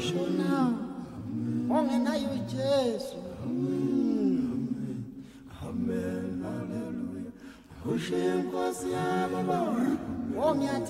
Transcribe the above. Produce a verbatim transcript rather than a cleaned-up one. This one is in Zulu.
shona ongenayo uJesu. Amen, hallelujah. Ushe Nkosi yami Lord.